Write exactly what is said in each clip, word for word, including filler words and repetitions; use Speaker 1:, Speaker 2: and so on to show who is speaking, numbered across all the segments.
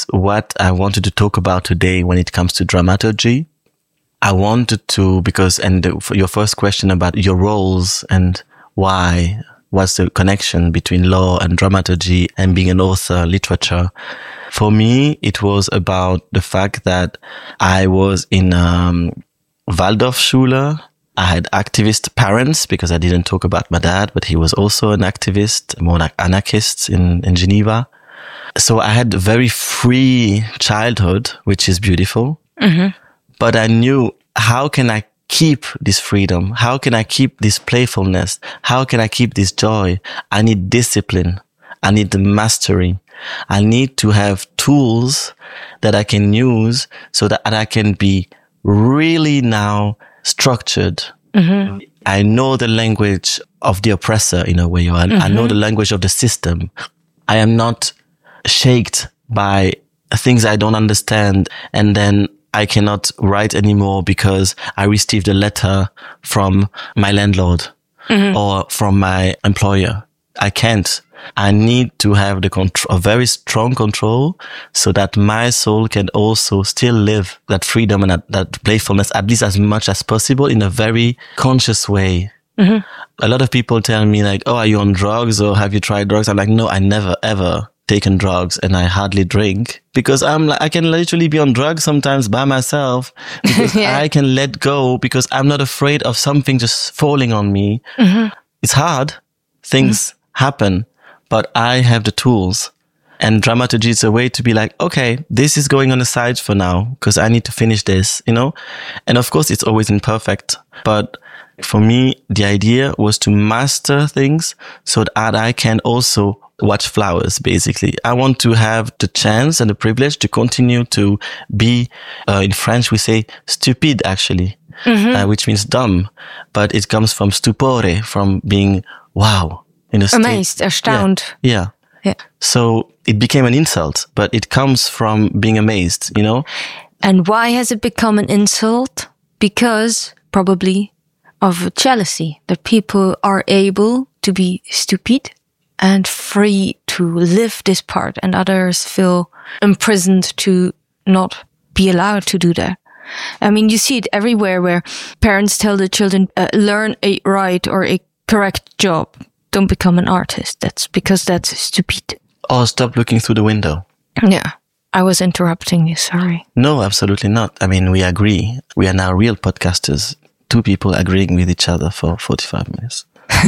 Speaker 1: is what I wanted to talk about today when it comes to dramaturgy. I wanted to, because, and the, for your first question about your roles and why, what's the connection between law and dramaturgy and being an author, literature. For me, it was about the fact that I was in um, Waldorfschule. I had activist parents, because I didn't talk about my dad, but he was also an activist, more like anarchist in, in Geneva. So I had a very free childhood, which is beautiful. Mm-hmm. But I knew, how can I keep this freedom? How can I keep this playfulness? How can I keep this joy? I need discipline. I need the mastery. I need to have tools that I can use so that I can be really now structured. Mm-hmm. I know the language of the oppressor in a way, or I, mm-hmm. I know the language of the system. I am not shaken by things I don't understand, and then I cannot write anymore because I received a letter from my landlord mm-hmm. or from my employer. I can't. I need to have the control, a very strong control, so that my soul can also still live that freedom and that, that playfulness, at least as much as possible, in a very conscious way. Mm-hmm. A lot of people tell me like, oh, are you on drugs or have you tried drugs? I'm like, no, I never ever taken drugs, and I hardly drink, because I'm like, I can literally be on drugs sometimes by myself, because yeah. I can let go, because I'm not afraid of something just falling on me. Mm-hmm. It's hard. Things mm-hmm. happen. But I have the tools, and dramaturgy is a way to be like, okay, this is going on the side for now because I need to finish this, you know? And of course, it's always imperfect. But for me, the idea was to master things so that I can also watch flowers, basically. I want to have the chance and the privilege to continue to be, uh, in French, we say stupide, actually, mm-hmm. uh, which means dumb. But it comes from stupore, from being, wow. In a
Speaker 2: Amazed, state. Erstaunt.
Speaker 1: Yeah, yeah. Yeah. So it became an insult, but it comes from being amazed, you know?
Speaker 2: And why has it become an insult? Because probably of jealousy, that people are able to be stupid and free to live this part, and others feel imprisoned to not be allowed to do that. I mean, you see it everywhere where parents tell the children, uh, learn a right or a correct job. Don't become an artist. That's because that's stupid.
Speaker 1: Or stop looking through the window.
Speaker 2: Yeah. I was interrupting you. Sorry.
Speaker 1: No, absolutely not. I mean, we agree. We are now real podcasters. Two people agreeing with each other for forty-five minutes.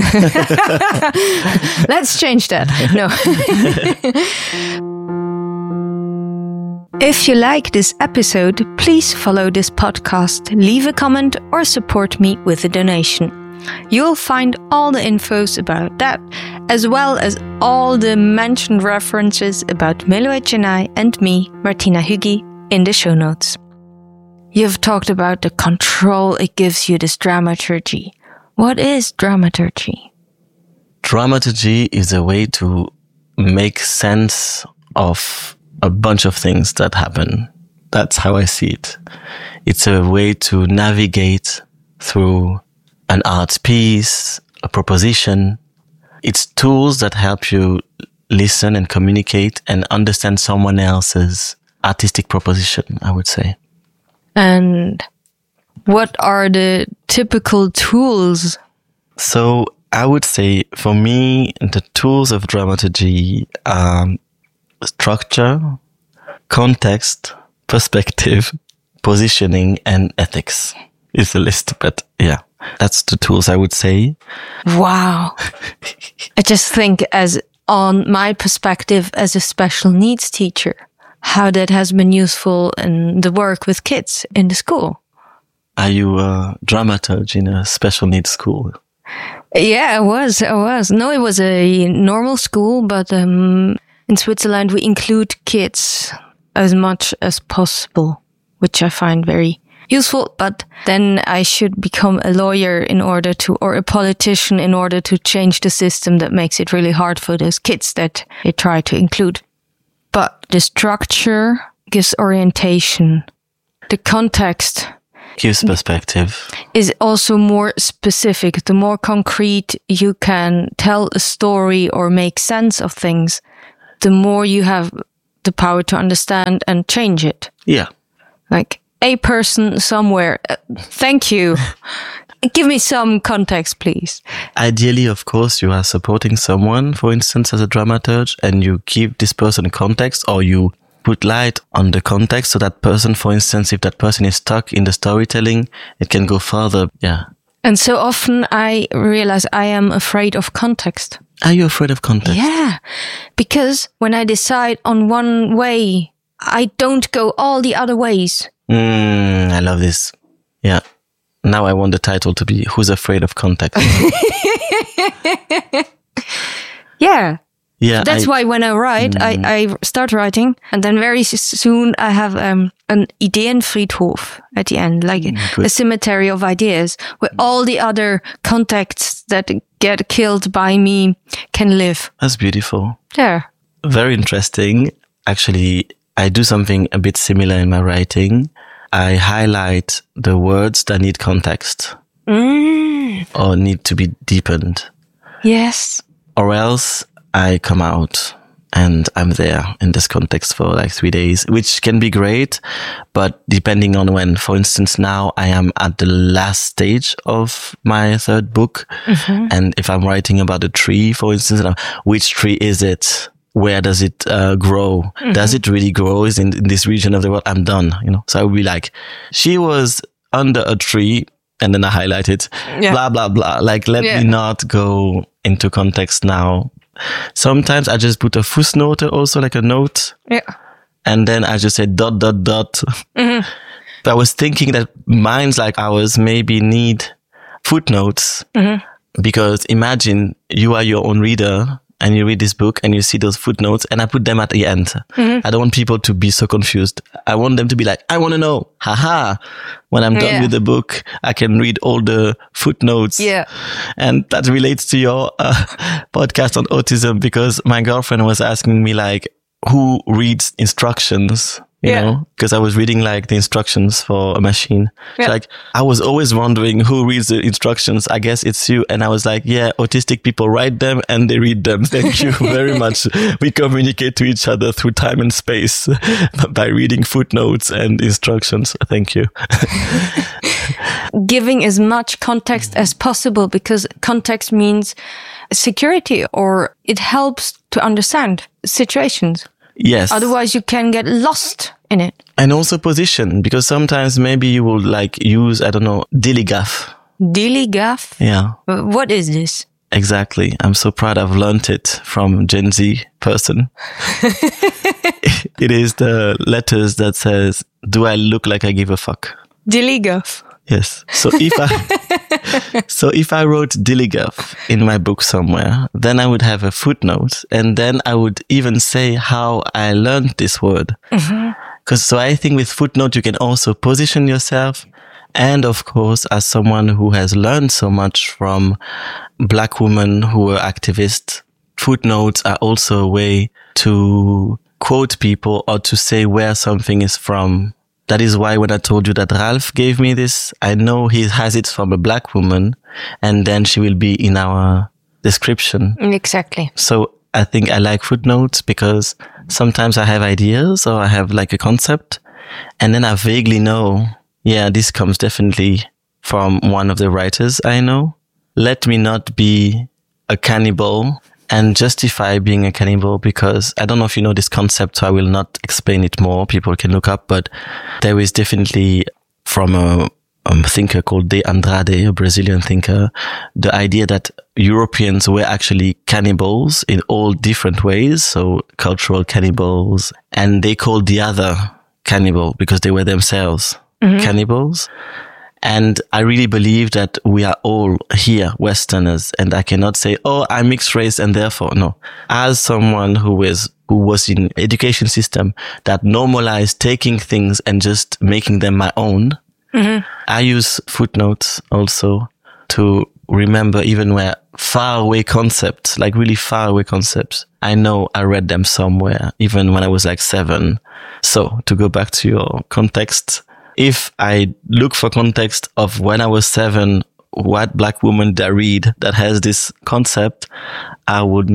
Speaker 2: Let's change that. No. If you like this episode, please follow this podcast, leave a comment, or support me with a donation. You'll find all the infos about that, as well as all the mentioned references about Meloé Chennai and me, Martina Hügi, in the show notes. You've talked about the control it gives you, this dramaturgy. What is dramaturgy?
Speaker 1: Dramaturgy is a way to make sense of a bunch of things that happen. That's how I see it. It's a way to navigate through an art piece, a proposition. It's tools that help you listen and communicate and understand someone else's artistic proposition, I would say.
Speaker 2: And what are the typical tools?
Speaker 1: So I would say, for me, the tools of dramaturgy are structure, context, perspective, positioning, and ethics is the list, but yeah. That's the tools I would say.
Speaker 2: Wow. I just think, as on my perspective as a special needs teacher, how that has been useful in the work with kids in the school.
Speaker 1: Are you a dramaturge in a special needs school?
Speaker 2: Yeah, I was. I was. No, it was a normal school, but um, in Switzerland we include kids as much as possible, which I find very useful. But then I should become a lawyer in order to, or a politician in order to change the system that makes it really hard for those kids that they try to include. But the structure gives orientation. The context
Speaker 1: gives perspective.
Speaker 2: Is also more specific. The more concrete you can tell a story or make sense of things, the more you have the power to understand and change it.
Speaker 1: Yeah.
Speaker 2: Like a person somewhere. Uh, thank you. Give me some context, please.
Speaker 1: Ideally, of course, you are supporting someone, for instance, as a dramaturge, and you give this person context, or you put light on the context so that person, for instance, if that person is stuck in the storytelling, it can go further. Yeah.
Speaker 2: And so often I realize I am afraid of context.
Speaker 1: Are you afraid of context?
Speaker 2: Yeah. Because when I decide on one way, I don't go all the other ways.
Speaker 1: Mm, I love this. Yeah. Now I want the title to be Who's Afraid of Context?
Speaker 2: Yeah.
Speaker 1: Yeah.
Speaker 2: That's
Speaker 1: I,
Speaker 2: why when I write, mm. I, I start writing, and then very soon I have um, an Ideenfriedhof at the end, like
Speaker 1: Good.
Speaker 2: a cemetery of ideas, where all the other contexts that get killed by me can live.
Speaker 1: That's beautiful.
Speaker 2: Yeah.
Speaker 1: Very interesting. Actually, I do something a bit similar in my writing. I highlight the words that need context
Speaker 2: mm.
Speaker 1: or need to be deepened.
Speaker 2: Yes.
Speaker 1: Or else I come out and I'm there in this context for like three days, which can be great, but depending on when. For instance, now I am at the last stage of my third book. Mm-hmm. And if I'm writing about a tree, for instance, which tree is it? Where does it uh, grow? Mm-hmm. Does it really grow? Is in, in this region of the world? I'm done, you know. So I would be like, she was under a tree, and then I highlight it, yeah. blah, blah, blah. Like, let yeah. me not go into context now. Sometimes I just put a footnote also, like a note.
Speaker 2: Yeah.
Speaker 1: And then I just say dot, dot, dot. Mm-hmm. But I was thinking that minds like ours maybe need footnotes. Mm-hmm. Because imagine you are your own reader, and you read this book and you see those footnotes, and I put them at the end. Mm-hmm. I don't want people to be so confused. I want them to be like, I want to know. Haha. When I'm done yeah. with the book, I can read all the footnotes.
Speaker 2: Yeah.
Speaker 1: And that relates to your uh, podcast on autism, because my girlfriend was asking me like, who reads instructions? You yeah. know, because I was reading like the instructions for a machine. Yeah. So, like, I was always wondering who reads the instructions. I guess it's you. And I was like, yeah, autistic people write them and they read them. Thank you very much. We communicate to each other through time and space by reading footnotes and instructions. Thank you.
Speaker 2: Giving as much context as possible, because context means security, or it helps to understand situations.
Speaker 1: Yes.
Speaker 2: Otherwise you can get lost in it.
Speaker 1: And also position, because sometimes maybe you will like use, I don't know, dilly-gaff.
Speaker 2: Dilly-gaff?
Speaker 1: Yeah.
Speaker 2: What is this?
Speaker 1: Exactly. I'm so proud I've learned it from Gen Z person. It is the letters that says, do I look like I give a fuck?
Speaker 2: Dilly-gaff.
Speaker 1: Yes. So if I, so if I wrote dilly-gaff in my book somewhere, then I would have a footnote, and then I would even say how I learned this word. Mm-hmm. Cause so I think with footnote, you can also position yourself. And of course, as someone who has learned so much from Black women who were activists, footnotes are also a way to quote people or to say where something is from. That is why when I told you that Ralph gave me this, I know he has it from a Black woman, and then she will be in our description.
Speaker 2: Exactly.
Speaker 1: So I think I like footnotes because sometimes I have ideas or I have like a concept, and then I vaguely know, yeah, this comes definitely from one of the writers I know. Let me not be a cannibal and justify being a cannibal, because I don't know if you know this concept, so I will not explain it more. People can look up, but there is definitely from a, a thinker called De Andrade, a Brazilian thinker, the idea that Europeans were actually cannibals in all different ways. So cultural cannibals, and they called the other cannibal because they were themselves mm-hmm. cannibals. And I really believe that we are all here Westerners, and I cannot say, oh, I'm mixed race and therefore, no. As someone who is, who was in education system that normalized taking things and just making them my own, mm-hmm. I use footnotes also to remember even where far away concepts, like really far away concepts, I know I read them somewhere, even when I was like seven. So to go back to your context, if I look for context of when I was seven, what Black woman did I read that has this concept, I would not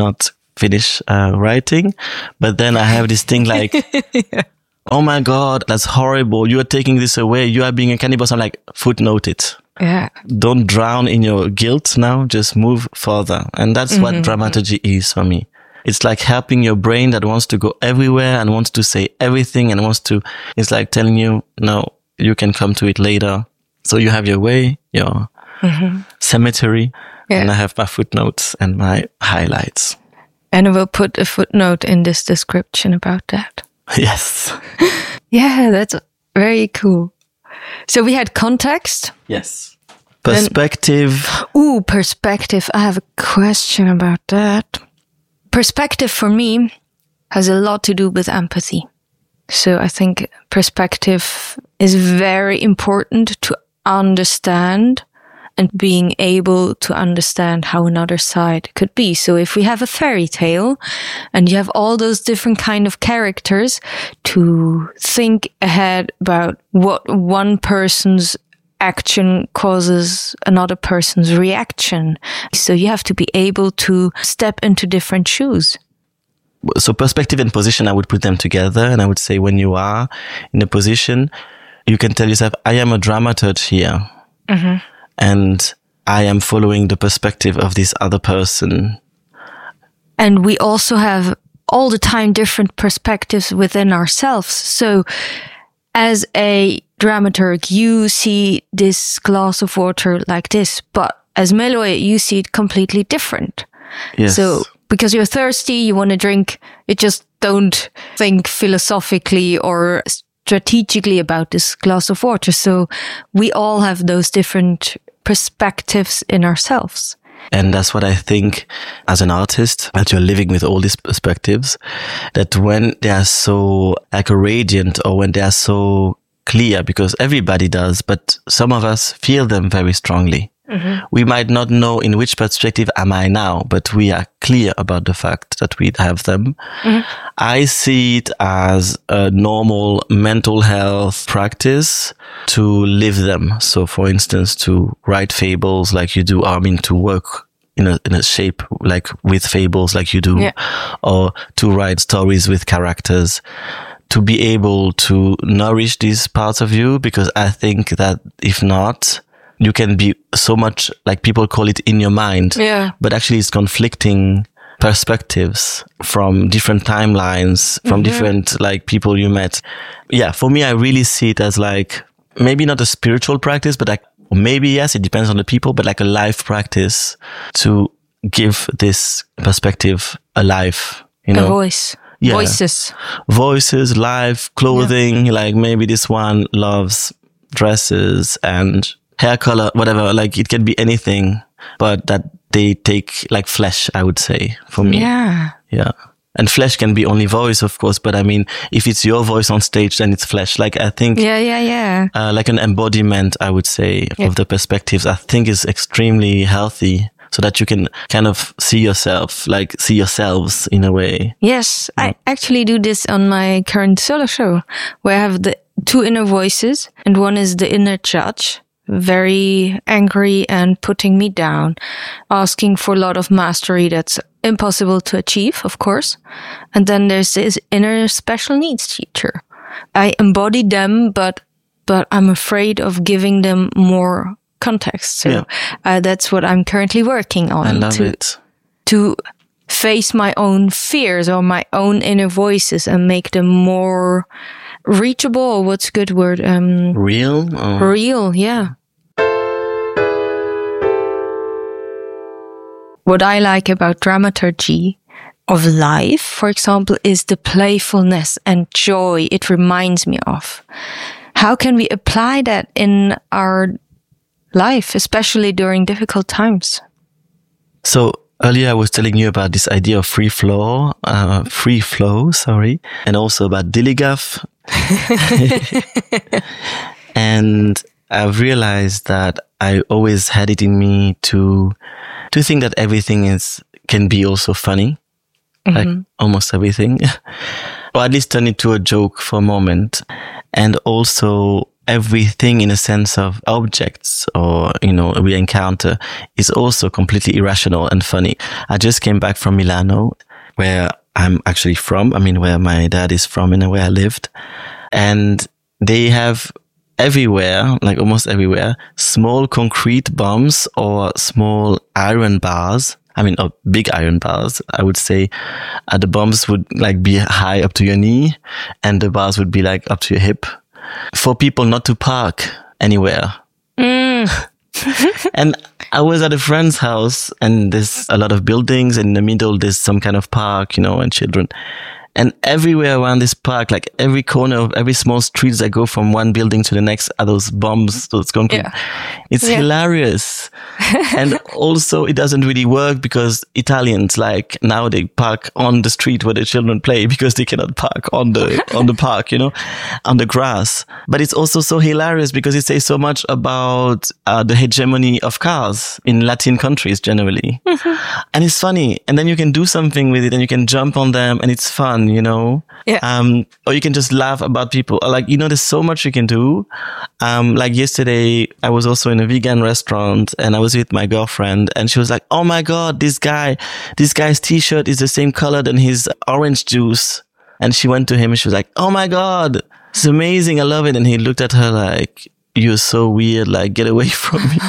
Speaker 1: finish uh, writing. But then I have this thing like, yeah. oh my God, that's horrible. You are taking this away. You are being a cannibal. So I'm like, footnote it.
Speaker 2: Yeah.
Speaker 1: Don't drown in your guilt now. Just move further. And that's mm-hmm. what dramaturgy is for me. It's like helping your brain that wants to go everywhere and wants to say everything and wants to, it's like telling you, no, you can come to it later. So you have your way, your mm-hmm. cemetery, yeah. and I have my footnotes and my highlights.
Speaker 2: And I will put a footnote in this description about that.
Speaker 1: Yes.
Speaker 2: Yeah, that's very cool. So we had context.
Speaker 1: Yes. Perspective.
Speaker 2: Then, ooh, perspective. I have a question about that. Perspective for me has a lot to do with empathy. So I think perspective is very important to understand and being able to understand how another side could be. So if we have a fairy tale and you have all those different kind of characters, to think ahead about what one person's action causes another person's reaction. So you have to be able to step into different shoes.
Speaker 1: So perspective and position, I would put them together. And I would say when you are in a position, you can tell yourself, I am a dramaturge here. Mm-hmm. And I am following the perspective of this other person.
Speaker 2: And we also have all the time different perspectives within ourselves. So as a dramaturg, you see this glass of water like this, but as Meloy, you see it completely different.
Speaker 1: Yes.
Speaker 2: So because you're thirsty, you want to drink, you just don't think philosophically or strategically about this glass of water. So we all have those different perspectives in ourselves.
Speaker 1: And that's what I think as an artist, that you're living with all these perspectives, that when they are so like a radiant or when they are so clear, because everybody does, but some of us feel them very strongly. Mm-hmm. We might not know in which perspective am I now, but we are clear about the fact that we have them. Mm-hmm. I see it as a normal mental health practice to live them. So for instance, to write fables like you do, I mean, to work in a, in a shape like with fables like you do, yeah. or to write stories with characters, to be able to nourish these parts of you, because I think that if not, you can be so much, like people call it, in your mind. Yeah. But actually it's conflicting perspectives from different timelines, from mm-hmm. different like people you met. Yeah, for me, I really see it as like, maybe not a spiritual practice, but like, maybe yes, it depends on the people, but like a life practice to give this perspective a life, you know.
Speaker 2: A voice. Yeah. Voices.
Speaker 1: Voices, life, clothing, yeah. Like maybe this one loves dresses and hair color, whatever, like it can be anything, but that they take like flesh, I would say, for me.
Speaker 2: Yeah.
Speaker 1: Yeah. And flesh can be only voice, of course, but I mean, if it's your voice on stage, then it's flesh. Like I think,
Speaker 2: yeah, yeah, yeah.
Speaker 1: Uh, like an embodiment, I would say, yeah. of the perspectives, I think is extremely healthy, so that you can kind of see yourself, like see yourselves in a way.
Speaker 2: Yes, yeah. I actually do this on my current solo show, where I have the two inner voices, and one is the inner judge, very angry and putting me down, asking for a lot of mastery that's impossible to achieve, of course. And then there's this inner special needs teacher. I embody them, but but I'm afraid of giving them more context. So yeah. uh, that's what I'm currently working on.
Speaker 1: I love
Speaker 2: to,
Speaker 1: it.
Speaker 2: To face my own fears or my own inner voices and make them more reachable, or what's a good word? Um,
Speaker 1: real? Oh.
Speaker 2: Real, yeah. What I like about dramaturgy of life, for example, is the playfulness and joy it reminds me of. How can we apply that in our life, especially during difficult times?
Speaker 1: So earlier I was telling you about this idea of free flow, uh, free flow, sorry, and also about Dilligaff. And I've realized that I always had it in me to to think that everything is can be also funny, mm-hmm. like almost everything, or at least turn it to a joke for a moment, and also everything in a sense of objects or, you know, we encounter is also completely irrational and funny. I just came back from Milano where I'm actually from. I mean, where my dad is from and where I lived. And they have everywhere, like almost everywhere, small concrete bombs or small iron bars. I mean, or big iron bars, I would say. Uh, the bombs would like be high up to your knee and the bars would be like up to your hip for people not to park anywhere.
Speaker 2: Mm.
Speaker 1: And I was at a friend's house and there's a lot of buildings and in the middle there's some kind of park, you know, and children. And everywhere around this park, like every corner of every small street that go from one building to the next are those bombs, those concrete. Yeah. It's yeah. hilarious. And also it doesn't really work because Italians, like now they park on the street where the children play because they cannot park on the, on the park, you know, on the grass. But it's also so hilarious because it says so much about uh, the hegemony of cars in Latin countries generally. Mm-hmm. And it's funny. And then you can do something with it and you can jump on them and it's fun. You know,
Speaker 2: yeah.
Speaker 1: Um, or you can just laugh about people. Like, you know, there's so much you can do. Um, like yesterday, I was also in a vegan restaurant and I was with my girlfriend and she was like, oh my God, this guy, this guy's t-shirt is the same color than his orange juice. And she went to him and she was like, oh my God, it's amazing. I love it. And he looked at her like, you're so weird. Like, get away from me.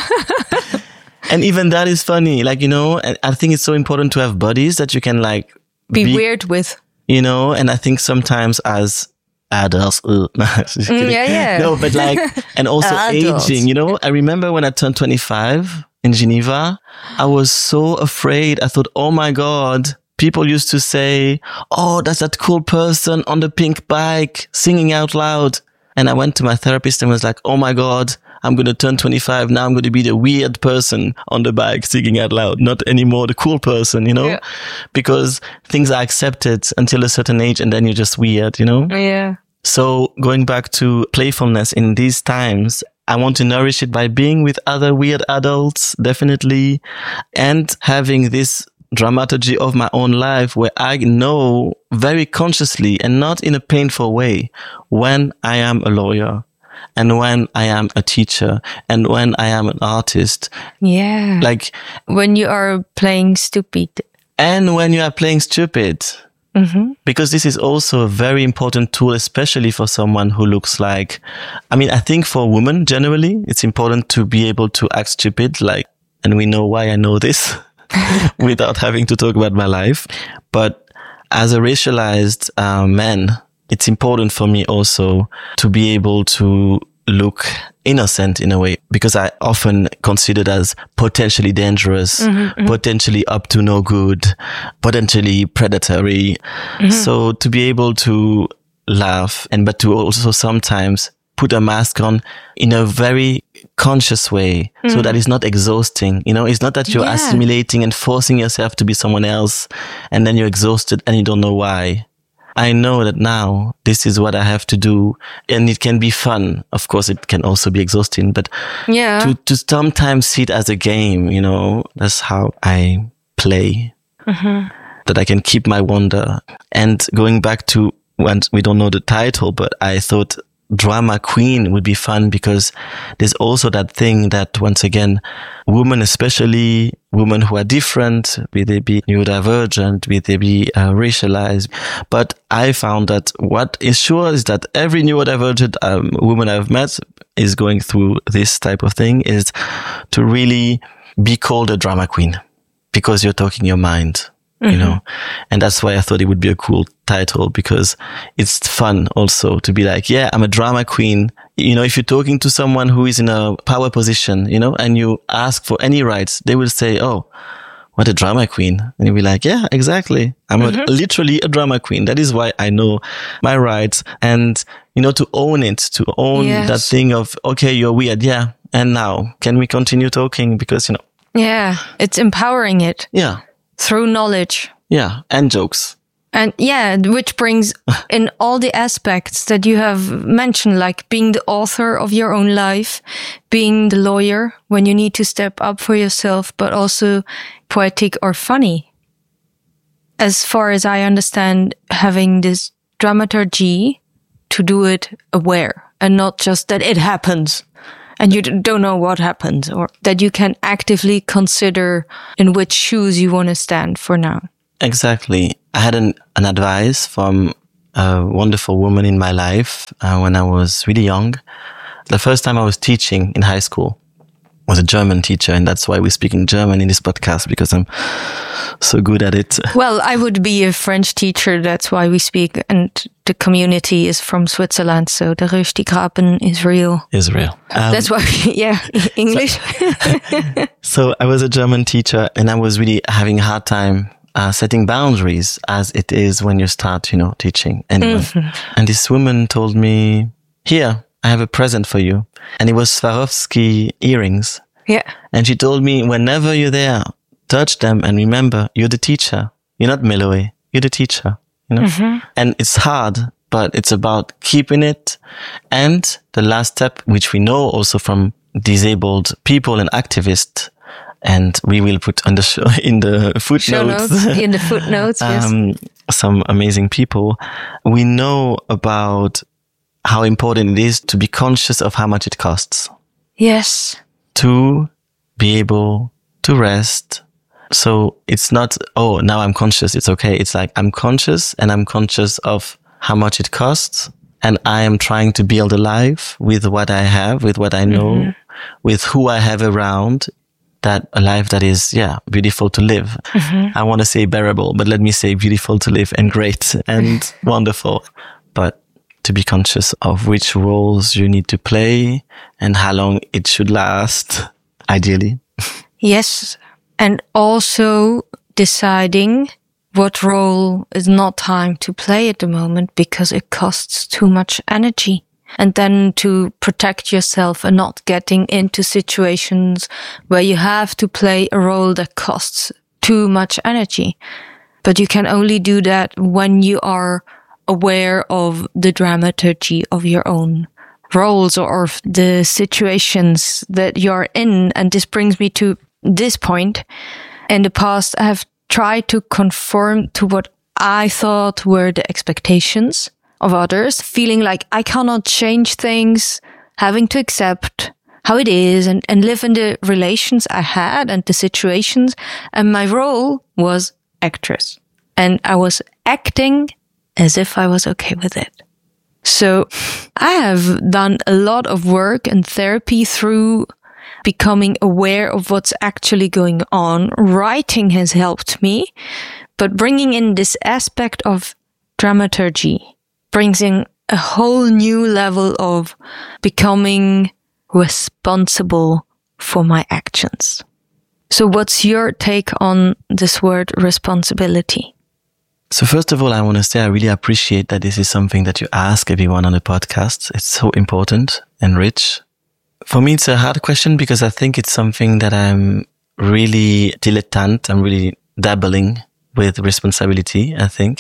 Speaker 1: And even that is funny. Like, you know, I think it's so important to have buddies that you can like
Speaker 2: be, be weird with.
Speaker 1: You know, and I think sometimes as adults, uh,
Speaker 2: mm, yeah, yeah.
Speaker 1: no, but like, and also aging, you know, I remember when I turned twenty-five in Geneva, I was so afraid. I thought, oh my God, people used to say, oh, that's that cool person on the pink bike singing out loud. And I went to my therapist and was like, oh my God, I'm going to turn twenty-five. Now I'm going to be the weird person on the bike singing out loud, not anymore the cool person, you know, yeah. because things are accepted until a certain age and then you're just weird, you know?
Speaker 2: Yeah.
Speaker 1: So going back to playfulness in these times, I want to nourish it by being with other weird adults, definitely, and having this dramaturgy of my own life where I know very consciously and not in a painful way when I am a lawyer. And when I am a teacher and when I am an artist.
Speaker 2: Yeah.
Speaker 1: Like
Speaker 2: when you are playing stupid.
Speaker 1: And when you are playing stupid.
Speaker 2: Mm-hmm.
Speaker 1: Because this is also a very important tool, especially for someone who looks like, I mean, I think for women generally, it's important to be able to act stupid, like, and we know why I know this without having to talk about my life. But as a racialized uh, man, it's important for me also to be able to look innocent in a way, because I often considered as potentially dangerous, mm-hmm, mm-hmm. potentially up to no good, potentially predatory. Mm-hmm. So to be able to laugh and, but to also sometimes put a mask on in a very conscious way, mm-hmm. so that it's not exhausting. You know, it's not that you're yeah. assimilating and forcing yourself to be someone else and then you're exhausted and you don't know why. I know that now this is what I have to do, and it can be fun. Of course, it can also be exhausting, but
Speaker 2: yeah.
Speaker 1: to, to sometimes see it as a game, you know, that's how I play,
Speaker 2: mm-hmm.
Speaker 1: that I can keep my wonder. And going back to when we don't know the title, but I thought drama queen would be fun because there's also that thing that once again, women, especially women who are different, be they be neurodivergent, be they be uh, racialized. But I found that what is sure is that every neurodivergent um, woman I've met is going through this type of thing, is to really be called a drama queen because you're talking your mind. You mm-hmm. know, and that's why I thought it would be a cool title, because it's fun also to be like, yeah, I'm a drama queen. You know, if you're talking to someone who is in a power position, you know, and you ask for any rights, they will say, oh, what a drama queen. And you'll be like, yeah, exactly. I'm mm-hmm. a, literally a drama queen. That is why I know my rights. And, you know, to own it, to own yes. that thing of, okay, you're weird. Yeah. And now can we continue talking? Because, you know.
Speaker 2: Yeah. It's empowering it.
Speaker 1: Yeah.
Speaker 2: Through knowledge.
Speaker 1: Yeah, and jokes.
Speaker 2: And yeah, which brings in all the aspects that you have mentioned, like being the author of your own life, being the lawyer when you need to step up for yourself, but also poetic or funny. As far as I understand, having this dramaturgy to do it aware and not just that it happens. And you don't know what happens, or that you can actively consider in which shoes you want to stand for now.
Speaker 1: Exactly. I had an, an advice from a wonderful woman in my life uh, when I was really young. The first time I was teaching in high school was a German teacher, and that's why we're speaking German in this podcast, because I'm so good at it.
Speaker 2: Well, I would be a French teacher, that's why we speak, and the community is from Switzerland, so the Röstigraben is real.
Speaker 1: Is real. Um,
Speaker 2: that's why, yeah, English.
Speaker 1: So, so I was a German teacher, and I was really having a hard time uh, setting boundaries, as it is when you start, you know, teaching. Anyway. Mm-hmm. And this woman told me, here, I have a present for you. And it was Swarovski earrings.
Speaker 2: Yeah.
Speaker 1: And she told me, whenever you're there, touch them and remember, you're the teacher. You're not Meloé. You're the teacher. You know? Mm-hmm. And it's hard, but it's about keeping it. And the last step, which we know also from disabled people and activists, and we will put on the show, in the footnotes.
Speaker 2: Show notes, in the footnotes, yes.
Speaker 1: um, some amazing people. We know about how important it is to be conscious of how much it costs.
Speaker 2: Yes.
Speaker 1: To be able to rest. So it's not, oh, now I'm conscious, it's okay. It's like, I'm conscious and I'm conscious of how much it costs. And I am trying to build a life with what I have, with what I know, mm-hmm. with who I have around, that a life that is, yeah, beautiful to live. Mm-hmm. I want to say bearable, but let me say beautiful to live and great and wonderful. But to be conscious of which roles you need to play and how long it should last, ideally.
Speaker 2: Yes. And also deciding what role is not time to play at the moment because it costs too much energy. And then to protect yourself and not getting into situations where you have to play a role that costs too much energy. But you can only do that when you are aware of the dramaturgy of your own roles or of the situations that you're in. And this brings me to this point. In the past, I have tried to conform to what I thought were the expectations of others, feeling like I cannot change things, having to accept how it is and, and live in the relations I had and the situations. And my role was actress. And I was acting as if I was okay with it. So I have done a lot of work and therapy through becoming aware of what's actually going on. Writing has helped me, but bringing in this aspect of dramaturgy brings in a whole new level of becoming responsible for my actions. So what's your take on this word responsibility?
Speaker 1: So first of all, I want to say I really appreciate that this is something that you ask everyone on the podcast. It's so important and rich. For me, it's a hard question because I think it's something that I'm really dilettante. I'm really dabbling with responsibility, I think.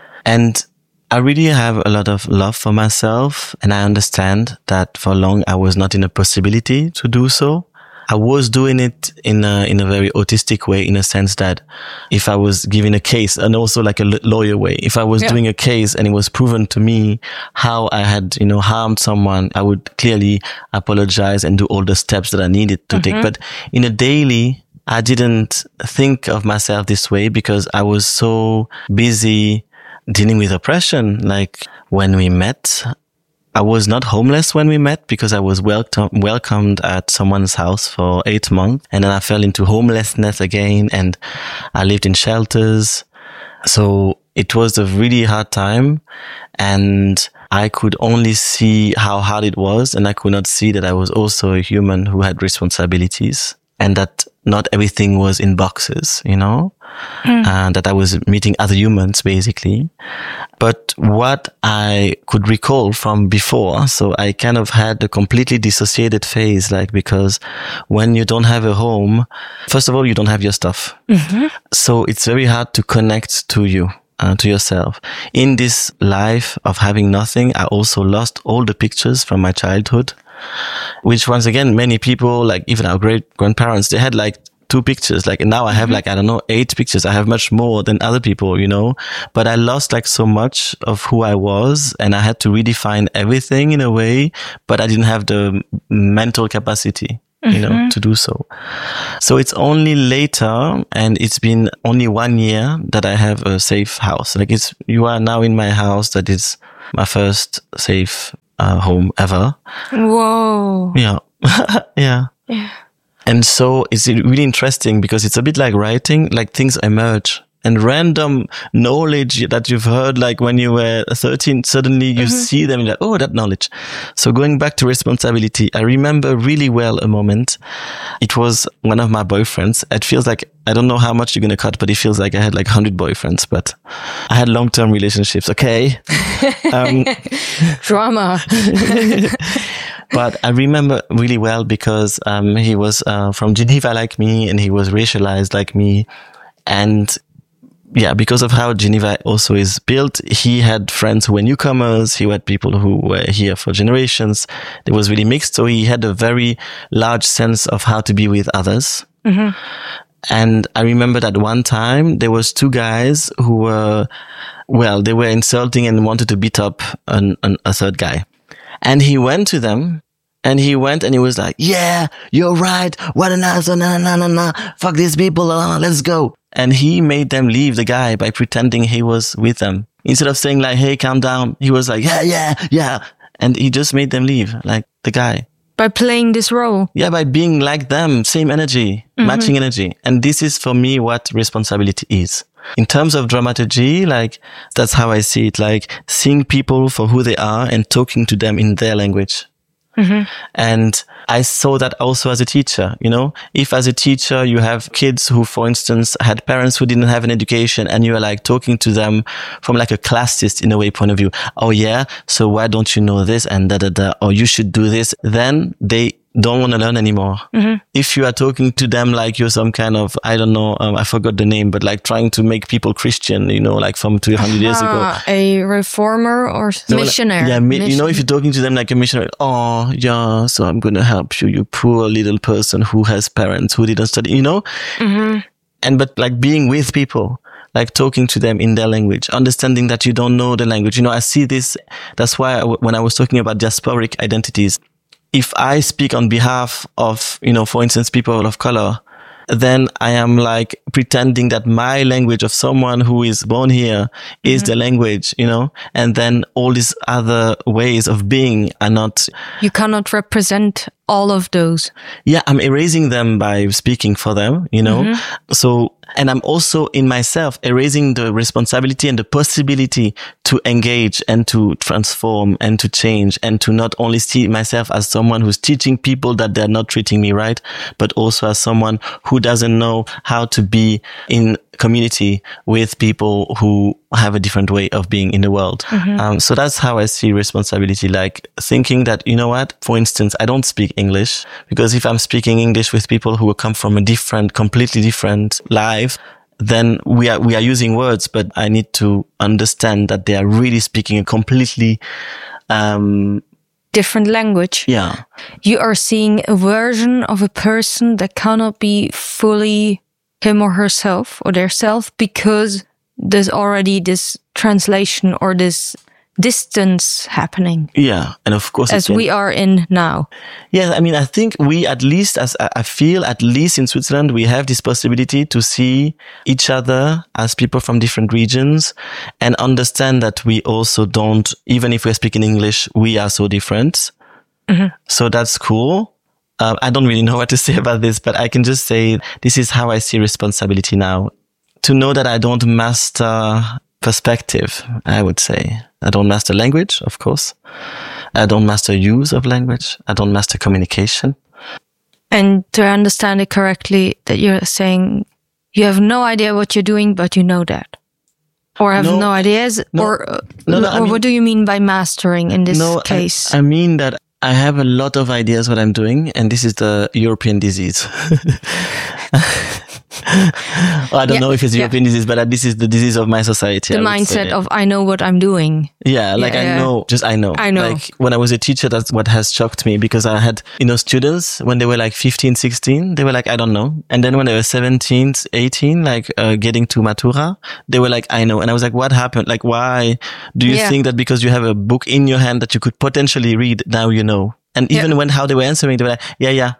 Speaker 1: And I really have a lot of love for myself. And I understand that for long I was not in a possibility to do so. I was doing it in a, in a very autistic way, in a sense that if I was giving a case, and also like a lawyer way, if I was yeah. doing a case and it was proven to me how I had, you know, harmed someone, I would clearly apologize and do all the steps that I needed to mm-hmm. take. But in a daily, I didn't think of myself this way because I was so busy dealing with oppression. Like when we met, I was not homeless when we met because I was welcome, welcomed at someone's house for eight months. And then I fell into homelessness again and I lived in shelters. So it was a really hard time and I could only see how hard it was. And I could not see that I was also a human who had responsibilities and that not everything was in boxes, you know, mm. and that I was meeting other humans basically. But what I could recall from before, so I kind of had a completely dissociated phase, like, because when you don't have a home, first of all, you don't have your stuff. Mm-hmm. So it's very hard to connect to you. Uh, to yourself. In this life of having nothing, I also lost all the pictures from my childhood, which once again, many people, like even our great grandparents, they had like two pictures. Like now I have mm-hmm. like, I don't know, eight pictures. I have much more than other people, you know, but I lost like so much of who I was and I had to redefine everything in a way, but I didn't have the mental capacity you know, mm-hmm. to do so. So it's only later, and it's been only one year that I have a safe house. Like it's, you are now in my house. That is my first safe uh, home ever.
Speaker 2: Whoa.
Speaker 1: Yeah. yeah.
Speaker 2: Yeah.
Speaker 1: And so it's really interesting because it's a bit like writing, like things emerge. And random knowledge that you've heard, like when you were thirteen, suddenly you mm-hmm. see them and you're like, oh, that knowledge. So going back to responsibility, I remember really well a moment. It was one of my boyfriends. It feels like, I don't know how much you're going to cut, but it feels like I had like one hundred boyfriends, but I had long-term relationships. Okay. Um,
Speaker 2: Drama.
Speaker 1: But I remember really well because um, he was uh, from Geneva like me, and he was racialized like me. And yeah, because of how Geneva also is built, he had friends who were newcomers. He had people who were here for generations. It was really mixed. So he had a very large sense of how to be with others. Mm-hmm. And I remember that one time there was two guys who were, well, they were insulting and wanted to beat up an, an, a third guy. And he went to them. And he went and he was like, yeah, you're right. What an ass. Nah, nah, nah, nah. Fuck these people. Uh, let's go. And he made them leave the guy by pretending he was with them. Instead of saying like, hey, calm down. He was like, yeah, yeah, yeah. And he just made them leave, like the guy.
Speaker 2: By playing this role.
Speaker 1: Yeah, by being like them. Same energy, mm-hmm. matching energy. And this is for me what responsibility is. In terms of dramaturgy, like that's how I see it. Like seeing people for who they are and talking to them in their language. Mm-hmm. And I saw that also as a teacher, you know, if as a teacher you have kids who, for instance, had parents who didn't have an education and you are like talking to them from like a classist in a way point of view. Oh yeah. So why don't you know this and da da da, or you should do this. Then they don't want to learn anymore. Mm-hmm. If you are talking to them like you're some kind of, I don't know, um, I forgot the name, but like trying to make people Christian, you know, like from two hundred years ago.
Speaker 2: A reformer or no, missionary.
Speaker 1: Like, yeah, mi-
Speaker 2: Mission.
Speaker 1: You know, if you're talking to them like a missionary, oh, yeah, so I'm going to help you, you poor little person who has parents who didn't study, you know? Mm-hmm. And but like being with people, like talking to them in their language, understanding that you don't know the language. You know, I see this, that's why I w- when I was talking about diasporic identities, if I speak on behalf of, you know, for instance, people of color, then I am like pretending that my language of someone who is born here is mm-hmm. the language, you know, and then all these other ways of being are not.
Speaker 2: You cannot represent all of those.
Speaker 1: Yeah, I'm erasing them by speaking for them, you know. Mm-hmm. So, and I'm also in myself erasing the responsibility and the possibility to engage and to transform and to change and to not only see myself as someone who's teaching people that they're not treating me right, but also as someone who doesn't know how to be in community with people who have a different way of being in the world. Mm-hmm. Um, so that's how I see responsibility, like thinking that, you know what, for instance, I don't speak English because if I'm speaking English with people who come from a different, completely different life, then we are, we are using words, but I need to understand that they are really speaking a completely, um,
Speaker 2: different language.
Speaker 1: Yeah.
Speaker 2: You are seeing a version of a person that cannot be fully him or herself or their self because there's already this translation or this distance happening.
Speaker 1: Yeah. And of course,
Speaker 2: as we are in now.
Speaker 1: Yeah. I mean, I think we, at least as I feel, at least in Switzerland, we have this possibility to see each other as people from different regions and understand that we also don't, even if we're speaking English, we are so different. Mm-hmm. So that's cool. Um, I don't really know what to say about this, but I can just say this is how I see responsibility now. To know that I don't master perspective, I would say. I don't master language, of course. I don't master use of language. I don't master communication.
Speaker 2: And to understand it correctly, that you're saying you have no idea what you're doing, but you know that. Or have no, no ideas? No, or no, no, or I mean, what do you mean by mastering in this no, case?
Speaker 1: I, I mean that I have a lot of ideas what I'm doing, and this is the European disease. Well, I don't yeah, know if it's European yeah. disease, but this is the disease of my society.
Speaker 2: The mindset of I know what I'm doing.
Speaker 1: Yeah, like yeah, I yeah. know, just I know.
Speaker 2: I know.
Speaker 1: Like when I was a teacher, that's what has shocked me because I had, you know, students when they were like fifteen, sixteen, they were like, I don't know. And then when they were seventeen, eighteen, like uh, getting to Matura, they were like, I know. And I was like, what happened? Like, why do you yeah. think that because you have a book in your hand that you could potentially read, now you know? And even yeah. when how they were answering, they were like, yeah, yeah.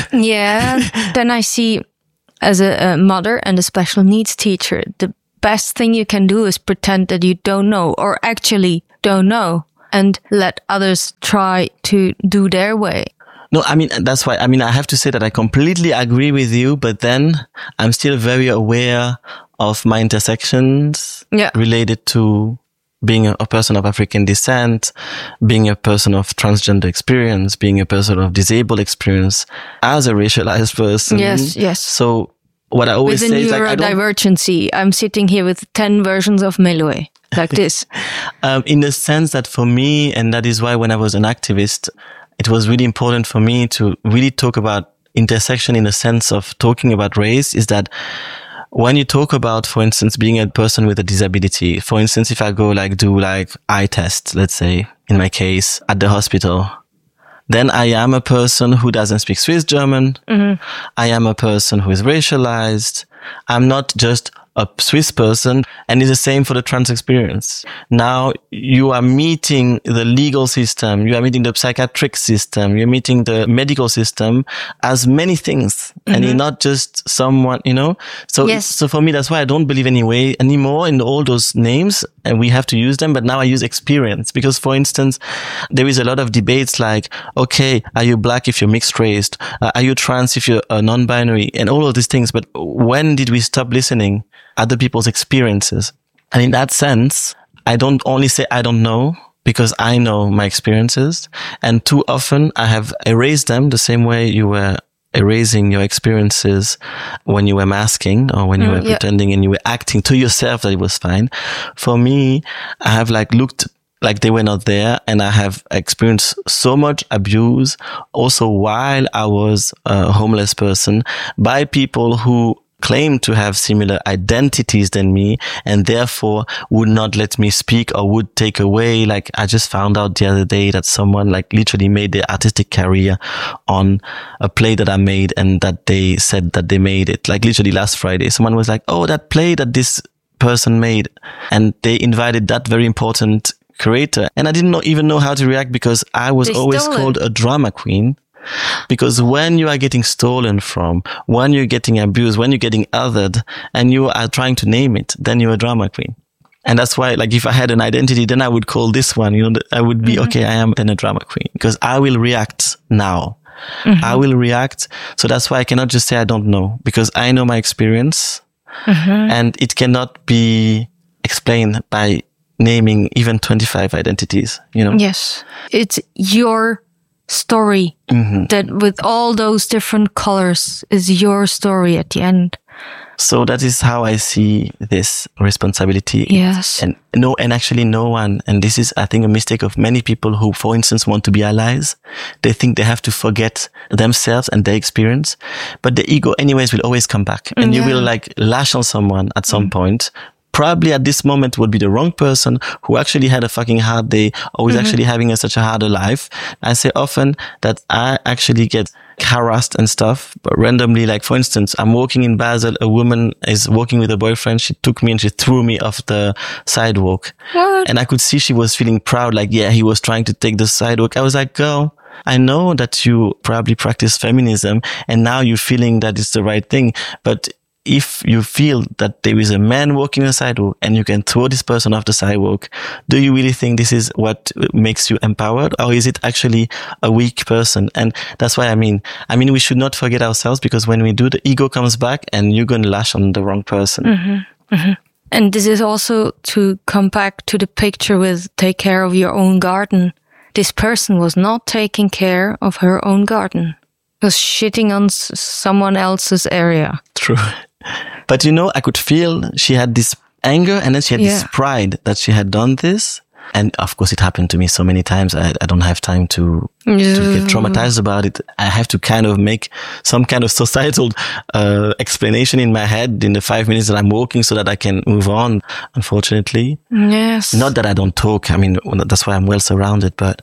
Speaker 2: Yeah, then I see, as a, a mother and a special needs teacher, the best thing you can do is pretend that you don't know, or actually don't know, and let others try to do their way.
Speaker 1: No, I mean, that's why, I mean, I have to say that I completely agree with you, but then I'm still very aware of my intersections
Speaker 2: yeah.
Speaker 1: related to being a, a person of African descent, being a person of transgender experience, being a person of disabled experience, as a racialized person.
Speaker 2: Yes, yes.
Speaker 1: So what I always
Speaker 2: Within
Speaker 1: say is like, I don't...
Speaker 2: neurodivergency, I'm sitting here with ten versions of Melué, like this.
Speaker 1: um, in the sense that for me, and that is why when I was an activist, it was really important for me to really talk about intersection in the sense of talking about race, is that when you talk about, for instance, being a person with a disability, for instance, if I go like do like eye tests, let's say, in my case, at the hospital, then I am a person who doesn't speak Swiss German. Mm-hmm. I am a person who is racialized. I'm not just a Swiss person, and it's the same for the trans experience. Now you are meeting the legal system, you are meeting the psychiatric system, you're meeting the medical system as many things, mm-hmm. and you're not just someone, you know. So,
Speaker 2: yes.
Speaker 1: so for me, that's why I don't believe anyway anymore in all those names, and we have to use them. But now I use experience, because, for instance, there is a lot of debates like, okay, are you black if you're mixed race? Uh, are you trans if you're uh, non-binary? And all of these things. But when did we stop listening other people's experiences? And in that sense, I don't only say I don't know, because I know my experiences, and too often I have erased them the same way you were erasing your experiences when you were masking, or when you mm, were yeah. pretending and you were acting to yourself that it was fine. For me, I have like looked like they were not there, and I have experienced so much abuse also while I was a homeless person by people who claim to have similar identities than me, and therefore would not let me speak or would take away. Like, I just found out the other day that someone like literally made their artistic career on a play that I made, and that they said that they made it. Like literally last Friday, someone was like, oh, that play that this person made, and they invited that very important creator. And I didn't know, even know how to react, because I was
Speaker 2: they
Speaker 1: always called a drama queen. Because when you are getting stolen from, when you're getting abused, when you're getting othered, and you are trying to name it, then you're a drama queen. And that's why, like, if I had an identity, then I would call this one, you know, I would be, mm-hmm. okay, I am then a drama queen, because I will react now. Mm-hmm. I will react. So that's why I cannot just say I don't know, because I know my experience, mm-hmm. and it cannot be explained by naming even twenty-five identities, you know?
Speaker 2: Yes. It's your story, mm-hmm. that with all those different colors is your story at the end.
Speaker 1: So that is how I see this responsibility.
Speaker 2: Yes.
Speaker 1: And no, and actually no one, and this is, I think, a mistake of many people who, for instance, want to be allies. They think they have to forget themselves and their experience, but the ego anyways will always come back, and yeah. you will like lash on someone at some mm. point. Probably at this moment would be the wrong person who actually had a fucking hard day, or is mm-hmm. actually having a, such a harder life. I say often that I actually get harassed and stuff, but randomly, like for instance, I'm walking in Basel, a woman is walking with a boyfriend, she took me and she threw me off the sidewalk.
Speaker 2: What?
Speaker 1: And I could see she was feeling proud, like, yeah, he was trying to take the sidewalk. I was like, girl, I know that you probably practice feminism and now you're feeling that it's the right thing, but if you feel that there is a man walking the sidewalk and you can throw this person off the sidewalk, do you really think this is what makes you empowered? Or is it actually a weak person? And that's why I mean, I mean, we should not forget ourselves, because when we do, the ego comes back and you're going to lash on the wrong person.
Speaker 2: Mm-hmm. Mm-hmm. And this is also to come back to the picture with take care of your own garden. This person was not taking care of her own garden. Was shitting on s- someone else's area.
Speaker 1: True. But you know, I could feel she had this anger, and then she had yeah. this pride that she had done this. And of course, it happened to me so many times. I, I don't have time to, to get traumatized about it. I have to kind of make some kind of societal uh, explanation in my head in the five minutes that I'm walking, so that I can move on, unfortunately.
Speaker 2: Yes.
Speaker 1: Not that I don't talk. I mean, that's why I'm well surrounded, but...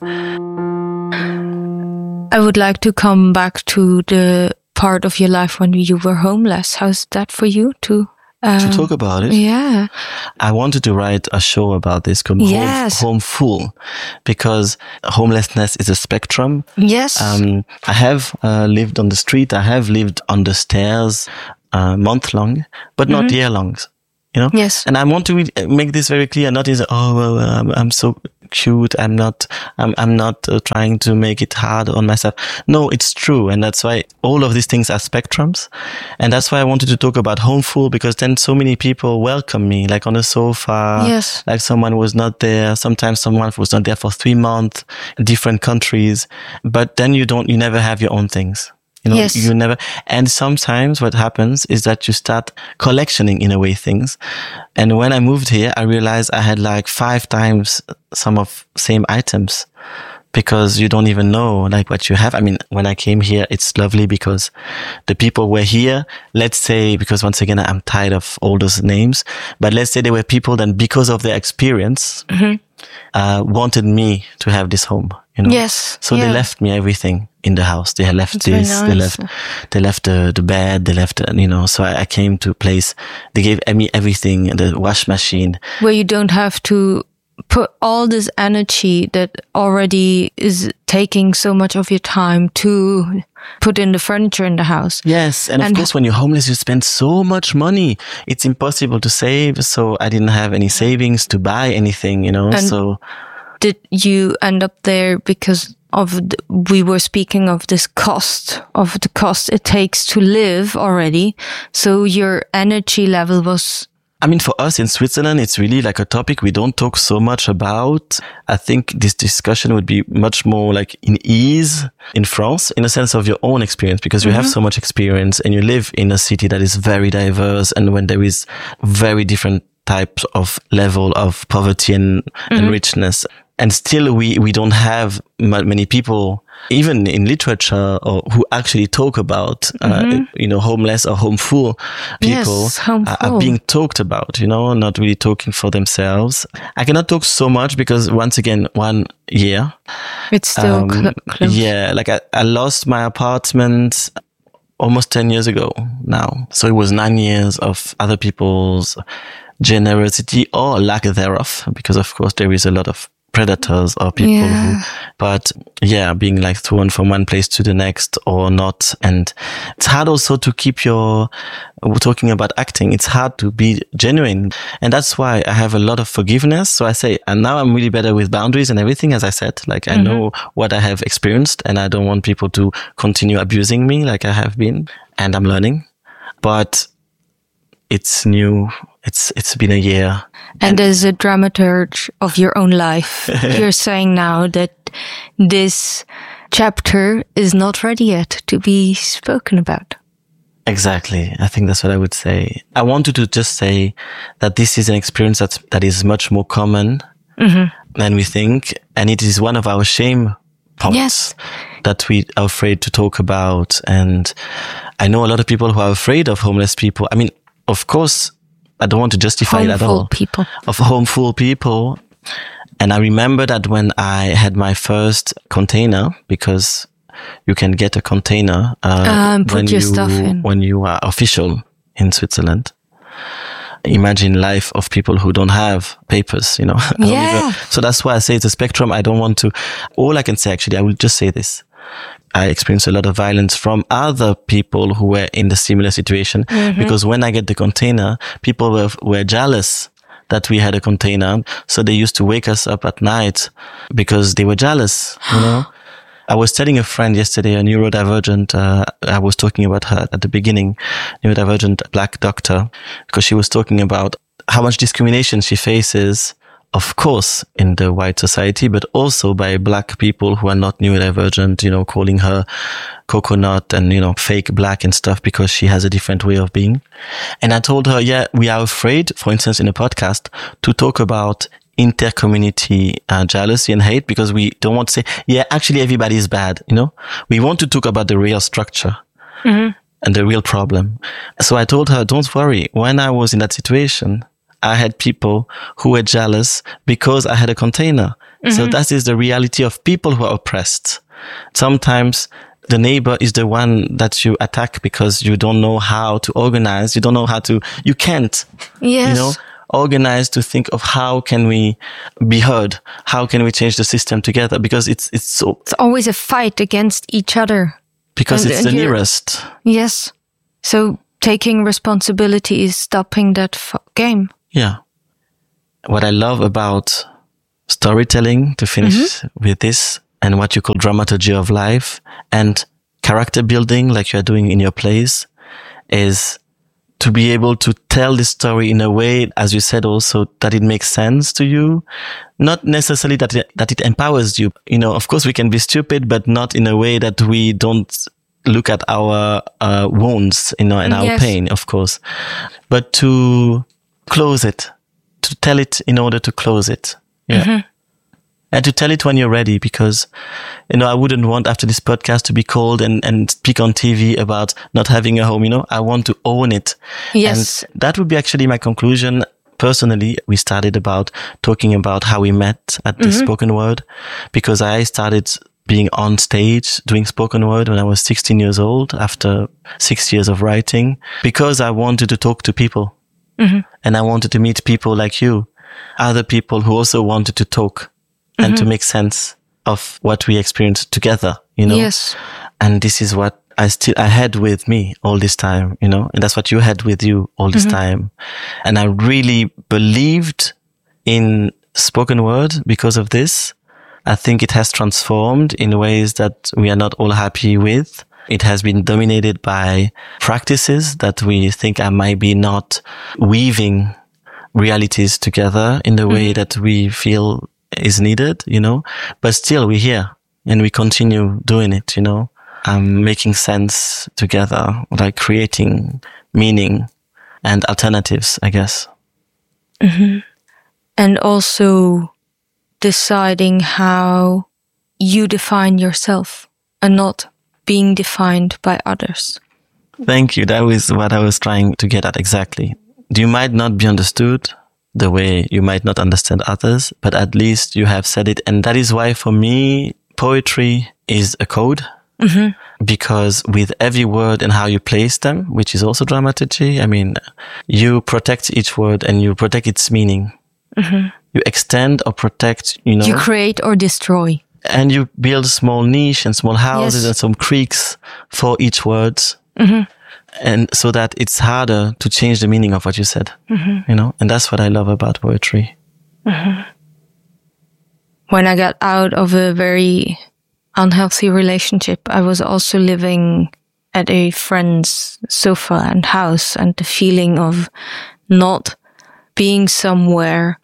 Speaker 2: I would like to come back to the part of your life when you were homeless. How's that for you to Um,
Speaker 1: to talk about it.
Speaker 2: Yeah.
Speaker 1: I wanted to write a show about this called
Speaker 2: Yes.
Speaker 1: Home, Home Full, because homelessness is a spectrum.
Speaker 2: Yes.
Speaker 1: Um, I have uh, lived on the street. I have lived on the stairs uh, month long, but not
Speaker 2: Mm-hmm.
Speaker 1: year long. You know?
Speaker 2: Yes.
Speaker 1: And I want to re- make this very clear. Not is oh well, I'm, I'm so cute. I'm not. I'm. I'm not uh, trying to make it hard on myself. No, it's true, and that's why all of these things are spectrums, and that's why I wanted to talk about Home Full, because then so many people welcome me, like on a sofa.
Speaker 2: Yes.
Speaker 1: Like someone was not there. Sometimes someone was not there for three months, different countries. But then you don't. You never have your own things. You know,
Speaker 2: Yes.
Speaker 1: you never, and sometimes what happens is that you start collectioning in a way things. And when I moved here, I realized I had like five times some of same items, because you don't even know like what you have. I mean, when I came here, it's lovely because the people were here. Let's say, because once again, I'm tired of all those names, but let's say there were people that because of their experience,
Speaker 2: Mm-hmm.
Speaker 1: uh, wanted me to have this home, you know?
Speaker 2: Yes.
Speaker 1: So
Speaker 2: Yeah.
Speaker 1: they left me everything in the house. They had left
Speaker 2: That's very
Speaker 1: this, they
Speaker 2: nice.
Speaker 1: left, they left the, the bed, they left, uh, you know, so I, I came to a place, they gave me everything, the wash machine.
Speaker 2: Where you don't have to put all this energy that already is taking so much of your time to put in the furniture in the house.
Speaker 1: Yes. And of
Speaker 2: And-
Speaker 1: course, when you're homeless, you spend so much money. It's impossible to save. So I didn't have any savings to buy anything, you know,
Speaker 2: And-
Speaker 1: so
Speaker 2: Did you end up there because of the, we were speaking of this cost of the cost it takes to live already, so your energy level was
Speaker 1: I mean, for us in Switzerland, it's really like a topic we don't talk so much about. I think this discussion would be much more like in ease in France, in a sense of your own experience, because you
Speaker 2: Mm-hmm.
Speaker 1: have so much experience and you live in a city that is very diverse, and when there is very different types of level of poverty and,
Speaker 2: Mm-hmm.
Speaker 1: and richness. And still we, we don't have ma- many people, even in literature, or who actually talk about, uh, you know, homeless or home full people
Speaker 2: Yes, home
Speaker 1: are, are
Speaker 2: full.
Speaker 1: being talked about, you know, not really talking for themselves. I cannot talk so much because once again, one year.
Speaker 2: it's still
Speaker 1: Um,
Speaker 2: cl- close.
Speaker 1: yeah, like I, I lost my apartment almost ten years ago now. So it was nine years of other people's generosity or lack thereof, because of course there is a lot of predators or people
Speaker 2: Yeah.
Speaker 1: who, but yeah, being like thrown from one place to the next or not. And it's hard also to keep your, we're talking about acting, it's hard to be genuine. And that's why I have a lot of forgiveness. So I say, and now I'm really better with boundaries and everything, as I said, like I know what I have experienced and I don't want people to continue abusing me like I have been, and I'm learning, but it's new. It's, it's been a year.
Speaker 2: And as a dramaturge of your own life, you're saying now that this chapter is not ready yet to be spoken about.
Speaker 1: Exactly. I think that's what I would say. I wanted to just say that this is an experience that's, that is much more common than we think. And it is one of our shame points
Speaker 2: Yes.
Speaker 1: that we are afraid to talk about. And I know a lot of people who are afraid of homeless people. I mean, of course, I don't want to justify it at
Speaker 2: Homeful
Speaker 1: all.
Speaker 2: people.
Speaker 1: Of homeful people. And I remember that when I had my first container, because you can get a container uh,
Speaker 2: Um, put
Speaker 1: when
Speaker 2: your
Speaker 1: you
Speaker 2: stuff in.
Speaker 1: when you are official in Switzerland. Imagine life of people who don't have papers, you know. I don't
Speaker 2: Yeah.
Speaker 1: even- so that's why I say it's a spectrum. I don't want to. All I can say, actually, I will just say this. I experienced a lot of violence from other people who were in the similar situation, because when I get the container, people were were jealous that we had a container. So they used to wake us up at night because they were jealous, you know. I was telling a friend yesterday, a neurodivergent, uh, I was talking about her at the beginning, neurodivergent black doctor, because she was talking about how much discrimination she faces, of course, in the white society, but also by black people who are not neurodivergent, you know, calling her coconut and, you know, fake black and stuff because she has a different way of being. And I told her, yeah, we are afraid, for instance, in a podcast, to talk about inter-community uh, jealousy and hate, because we don't want to say, yeah, actually everybody is bad, you know? We want to talk about the real structure and the real problem. So I told her, don't worry. When I was in that situation, I had people who were jealous because I had a container. So that is the reality of people who are oppressed. Sometimes the neighbor is the one that you attack because you don't know how to organize. You don't know how to, you can't,
Speaker 2: yes.
Speaker 1: you know, organize to think of how can we be heard? How can we change the system together? Because it's, it's so.
Speaker 2: It's always a fight against each other.
Speaker 1: Because
Speaker 2: and,
Speaker 1: it's
Speaker 2: and
Speaker 1: the nearest.
Speaker 2: Yes. So taking responsibility is stopping that f- game.
Speaker 1: Yeah. What I love about storytelling, to finish mm-hmm. with this, and what you call dramaturgy of life, and character building, like you're doing in your plays, is to be able to tell the story in a way, as you said also, that it makes sense to you. Not necessarily that it, that it empowers you. You know, of course we can be stupid, but not in a way that we don't look at our uh, wounds, you know, and our yes. pain, of course. But to close it, to tell it in order to close it. Yeah. Mm-hmm. And to tell it when you're ready, because, you know, I wouldn't want after this podcast to be called and, and speak on T V about not having a home, you know, I want to own it.
Speaker 2: Yes.
Speaker 1: And that would be actually my conclusion. Personally, we started about talking about how we met at the mm-hmm. spoken word, because I started being on stage doing spoken word when I was sixteen years old after six years of writing, because I wanted to talk to people mm-hmm. and I wanted to meet people like you, other people who also wanted to talk. And mm-hmm. to make sense of what we experienced together, you know?
Speaker 2: Yes.
Speaker 1: And this is what I still, I had with me all this time, you know? And that's what you had with you all this mm-hmm. time. And I really believed in spoken word because of this. I think it has transformed in ways that we are not all happy with. It has been dominated by practices that we think I might be not weaving realities together in the mm-hmm. way that we feel is needed, you know, but still we're here and we continue doing it, you know, um, making sense together, like creating meaning and alternatives, I guess.
Speaker 2: Mm-hmm. And also deciding how you define yourself and not being defined by others.
Speaker 1: Thank you. That was what I was trying to get at exactly. You might not be understood the way you might not understand others, but at least you have said it. And that is why for me, poetry is a code mm-hmm. because with every word and how you place them, which is also dramaturgy, I mean, you protect each word and you protect its meaning. Mm-hmm. You extend or protect, you know.
Speaker 2: You create or destroy.
Speaker 1: And you build small niche and small houses yes. and some creeks for each word. Mm-hmm. And so that it's harder to change the meaning of what you said, mm-hmm. you know, and that's what I love about poetry.
Speaker 2: Mm-hmm. When I got out of a very unhealthy relationship, I was also living at a friend's sofa and house, and the feeling of not being somewhere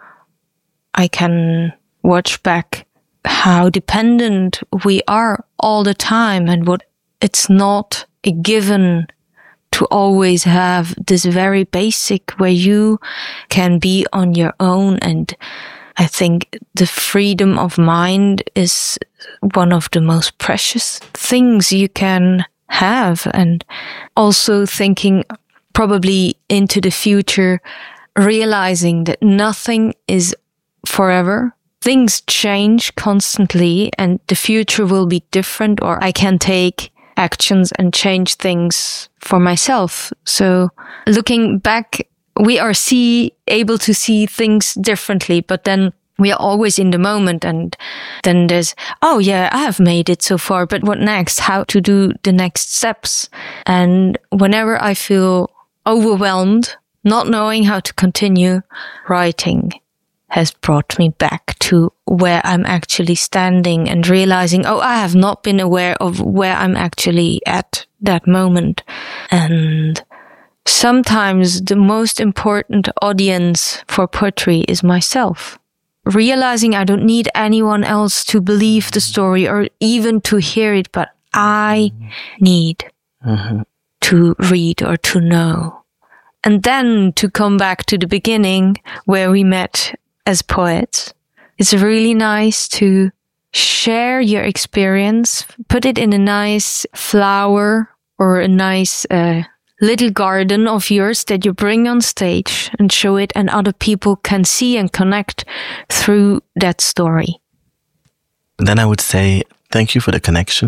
Speaker 2: I can watch back how dependent we are all the time, and what it's not a given to always have this very basic where you can be on your own. And I think the freedom of mind is one of the most precious things you can have. And also thinking probably into the future, realizing that nothing is forever. Things change constantly and the future will be different, or I can take actions and change things for myself. So looking back, we are see able to see things differently, but then we are always in the moment, and then there's, oh yeah, I have made it so far, but what next? How to do the next steps? And whenever I feel overwhelmed, not knowing how to continue, writing has brought me back to where I'm actually standing and realizing, oh, I have not been aware of where I'm actually at that moment. And sometimes the most important audience for poetry is myself. Realizing I don't need anyone else to believe the story or even to hear it, but I need mm-hmm. to read or to know. And then to come back to the beginning where we met as poets, it's really nice to share your experience, put it in a nice flower or a nice uh, little garden of yours that you bring on stage and show it, and other people can see and connect through that story.
Speaker 1: Then I would say thank you for the connection.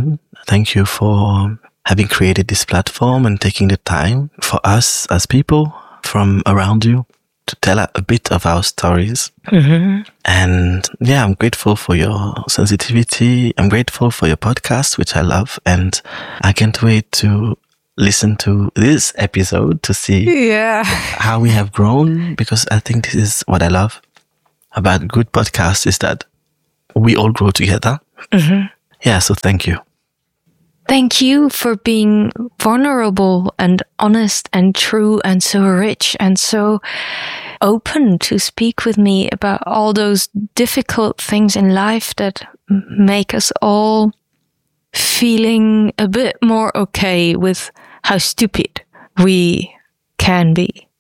Speaker 1: Thank you for having created this platform and taking the time for us as people from around you to tell a bit of our stories.
Speaker 2: Mm-hmm.
Speaker 1: And yeah, I'm grateful for your sensitivity. I'm grateful for your podcast, which I love. And I can't wait to listen to this episode to see
Speaker 2: yeah.
Speaker 1: how we have grown, because I think this is what I love about good podcasts, is that we all grow together.
Speaker 2: Mm-hmm.
Speaker 1: Yeah, so thank you.
Speaker 2: Thank you for being vulnerable and honest and true and so rich and so open to speak with me about all those difficult things in life that make us all feeling a bit more okay with how stupid we can be.